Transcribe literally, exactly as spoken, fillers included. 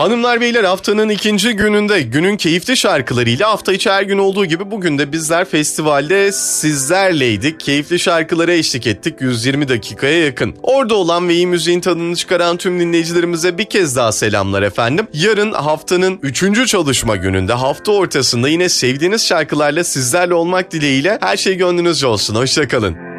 Hanımlar beyler, haftanın ikinci gününde günün keyifli şarkılarıyla hafta içi her gün olduğu gibi bugün de bizler festivalde sizlerleydik. Keyifli şarkılara eşlik ettik yüz yirmi dakikaya yakın. Orada olan ve iyi müziğin tadını çıkaran tüm dinleyicilerimize bir kez daha selamlar efendim. Yarın haftanın üçüncü çalışma gününde, hafta ortasında yine sevdiğiniz şarkılarla sizlerle olmak dileğiyle her şey gönlünüzce olsun. Hoşça kalın.